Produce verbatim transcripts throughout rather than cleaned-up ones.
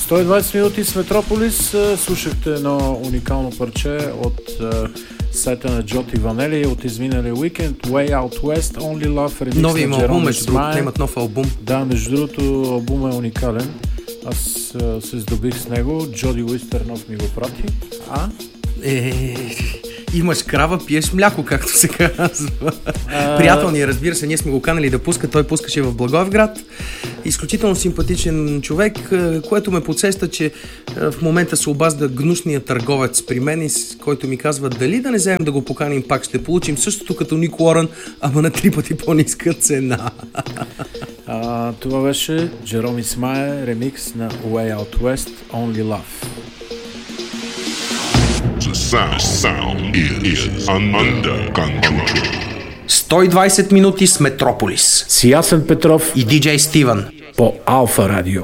сто и двайсет минути с Метрополис. Слушахте едно уникално парче от uh, сайта на Джоти Ванели от изминалия уикенд. Way Out West, Only Love, ремикс нови на албум, Джероми между другото, Смае. имат нов албум. Да, между другото, албумът е уникален. Аз uh, се здобих с него. Джоди Уистернов ми го прати. А? Е, имаш крава, пиеш мляко, както се казва. А... Приятел ни е, разбира се, ние сме го канали да пуска, той пускаше в Благоевград. Изключително симпатичен човек, което ме подсеща, че в момента се обажда гнусният търговец при мен, който ми казва дали да не вземем да го поканим пак, ще получим същото като Ник Уорън, ама на три пъти по-ниска цена. А, това беше Джероми Смае, ремикс на Way Out West, Only Love. The sound, sound is, is under control. сто и двайсет минути с Метрополис. С Ясен Петров и диджей Стивън по Алфа Радио.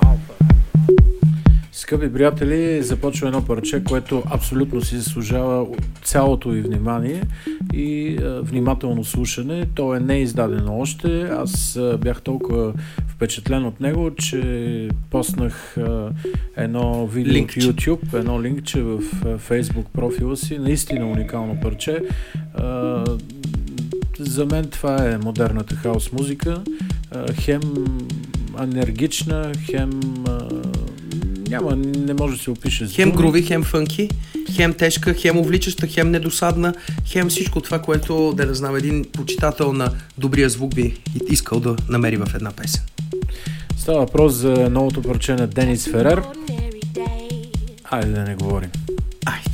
Скъпи приятели, започва едно парче, което абсолютно си заслужава цялото ви внимание и е, внимателно слушане. То е неиздадено още. Аз е, бях толкова впечатлен от него, че поснах е, едно видео линкче. в YouTube, едно линкче в е, Facebook профила си. Наистина уникално парче. Е, за мен това е модерната хаус музика. Е, хем енергична, хем няма, не може да се опише с хем думи. груви, хем фънки, хем тежка, хем увличаща, хем недосадна, хем всичко това, което, да не знам, един почитател на добрия звук би искал да намери в една песен. Става въпрос за новото парче на Денис Ферер. Айде да не говорим. Айде.